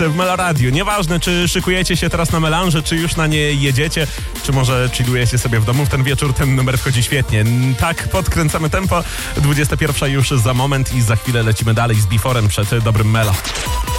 w Meloradiu. Nieważne, czy szykujecie się teraz na melanże, czy już na nie jedziecie, czy może chillujecie sobie w domu w ten wieczór, ten numer wchodzi świetnie. Tak, podkręcamy tempo. 21 już za moment i za chwilę lecimy dalej z Beforem przed dobrym Melo.